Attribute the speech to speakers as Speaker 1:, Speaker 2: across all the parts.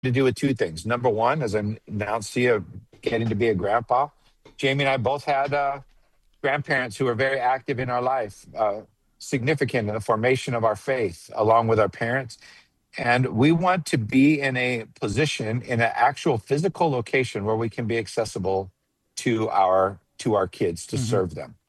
Speaker 1: to do with two things. Number one, as I announced to you, getting to be a grandpa. Jamie and I both had grandparents who were very active in our life, significant in the formation of our faith, along with our parents. And we want to be in a position, in an actual physical location where we can be accessible to our kids to
Speaker 2: Hmm.
Speaker 1: serve them.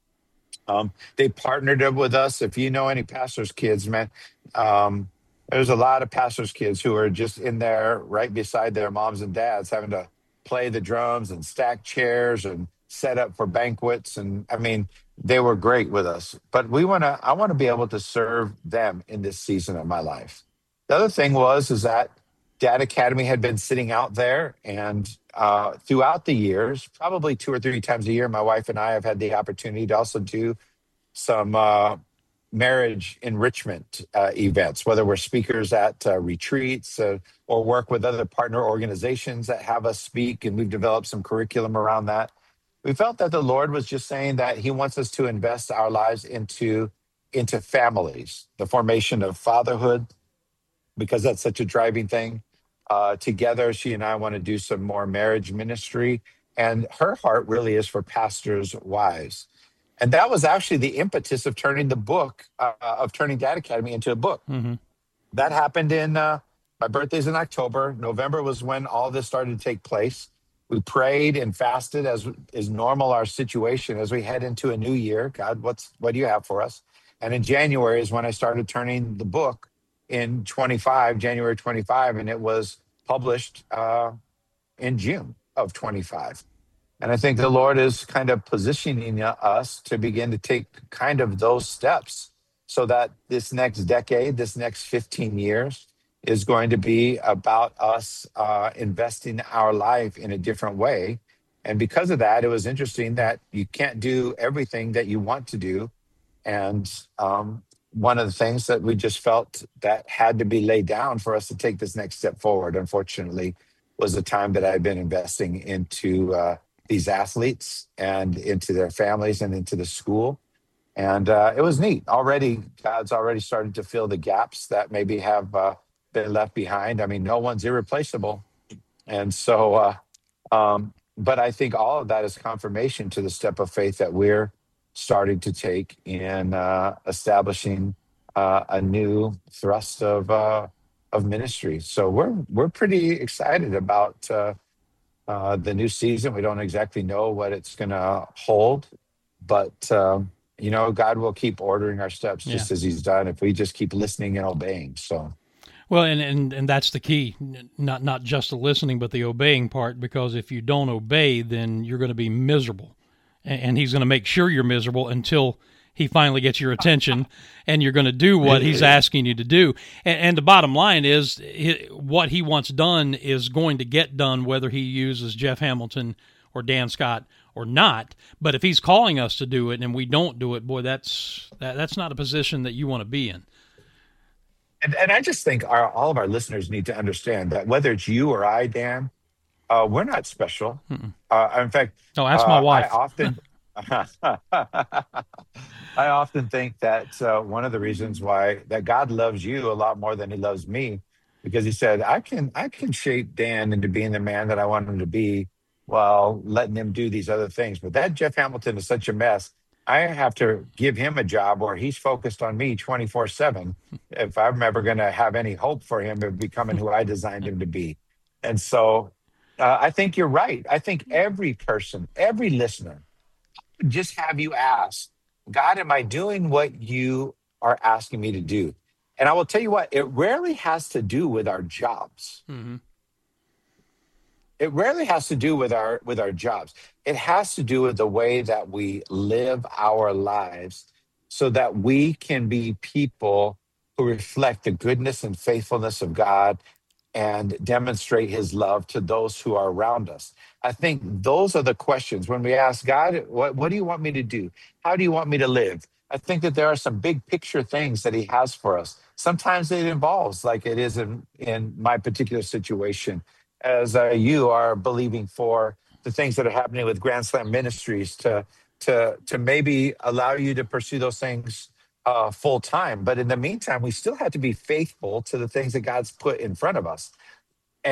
Speaker 1: They partnered up with us. If you know any pastors' kids, man, um, there's a lot of pastors' kids who are just in there right beside their moms and dads, having to play the drums and stack chairs and set up for banquets. And I mean, they were great with us. But I want to be able to serve them in this season of my life. The other thing was is that Dad Academy had been sitting out there, and throughout the years, probably two or three times a year, my wife and I have had the opportunity to also do some marriage enrichment events, whether we're speakers at retreats or work with other partner organizations that have us speak, and we've developed some curriculum around that. We felt that the Lord was just saying that He wants us to invest our lives into families, the formation of fatherhood, because that's such a driving thing. Together, she and I want to do some more marriage ministry, and her heart really is for pastors' wives. And that was actually the impetus of turning the book, of turning Dad Academy into a book.
Speaker 2: Hmm.
Speaker 1: That happened in my birthday's in October. November was when all this started to take place. We prayed and fasted as is normal our situation as we head into a new year. God, what do you have for us? And in January is when I started turning the book in 25, January 25, and it was published in June of 25. And I think the Lord is kind of positioning us to begin to take kind of those steps so that this next decade, this next 15 years, is going to be about us investing our life in a different way. And because of that, it was interesting that you can't do everything that you want to do. And one of the things that we just felt that had to be laid down for us to take this next step forward, unfortunately, was the time that I've been investing into these athletes and into their families and into the school. And it was neat. Already, God's already started to fill the gaps that maybe have been left behind. I mean, no one's irreplaceable. And so, but I think all of that is confirmation to the step of faith that we're starting to take in establishing a new thrust of ministry. So we're pretty excited about the new season. We don't exactly know what it's going to hold, but you know, God will keep ordering our steps
Speaker 2: Yeah.
Speaker 1: just as He's done if we just keep listening and obeying. So
Speaker 2: Well, and that's the key, not just the listening, but the obeying part. Because if you don't obey, then you're going to be miserable, and He's going to make sure you're miserable until He finally gets your attention, and you're going to do what He's asking you to do. And the bottom line is, what He wants done is going to get done, whether He uses Jeff Hamilton or Dan Scott or not. But if He's calling us to do it and we don't do it, boy, that's not a position that you want to be in.
Speaker 1: and I just think all of our listeners need to understand that whether it's you or I, Dan, we're not special.
Speaker 2: Mm-mm.
Speaker 1: In fact,
Speaker 2: Oh, ask my
Speaker 1: I
Speaker 2: wife.
Speaker 1: often, I often think that one of the reasons why that God loves you a lot more than He loves me, because He said, I can shape Dan into being the man that I want him to be, while letting him do these other things. But that Jeff Hamilton is such a mess. I have to give him a job where he's focused on me 24/7 if I'm ever going to have any hope for him of becoming who I designed him to be. And so I think you're right. I think every person, every listener, just have you ask, God, am I doing what you are asking me to do? And I will tell you what, it rarely has to do with our jobs.
Speaker 2: Mm-hmm.
Speaker 1: It rarely has to do with our jobs. It has to do with the way that we live our lives so that we can be people who reflect the goodness and faithfulness of God and demonstrate His love to those who are around us. I think those are the questions when we ask God, what do you want me to do? How do you want me to live? I think that there are some big picture things that He has for us. Sometimes it involves, like it is in my particular situation, as you are believing for the things that are happening with Grand Slam Ministries to maybe allow you to pursue those things full time. But in the meantime, we still have to be faithful to the things that God's put in front of us.